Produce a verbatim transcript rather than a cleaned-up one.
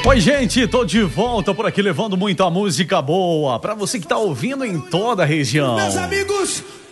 Oi, gente, tô de volta por aqui levando muita música boa pra você que tá ouvindo em toda a região. Meus amigos,